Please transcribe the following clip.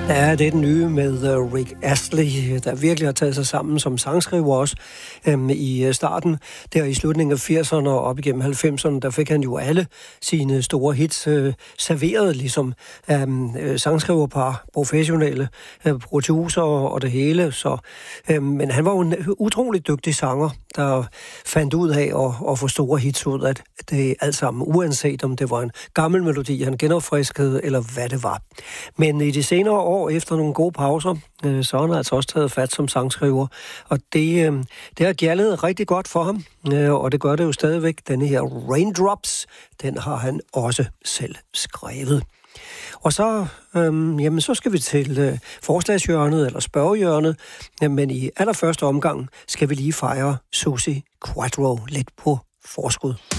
Ja, det er den nye med Rick Astley, der virkelig har taget sig sammen som sangskriver også i starten. Der i slutningen af 80'erne og op igennem 90'erne, der fik han jo alle sine store hits serveret, ligesom sangskriverpar, professionelle producer og det hele. Så, men han var jo en utrolig dygtig sanger, der fandt ud af at få store hits ud af det alt sammen, uanset om det var en gammel melodi, han genopfriskede, eller hvad det var. Men i de senere år, efter nogle gode pauser, så har han altså også taget fat som sangskriver. Og det har gjaldet rigtig godt for ham, og det gør det jo stadigvæk. Denne her Raindrops, den har han også selv skrevet. Og så, så skal vi til forslagshjørnet, eller spørgehjørnet, men i allerførste omgang skal vi lige fejre Suzi Quatro lidt på forskud.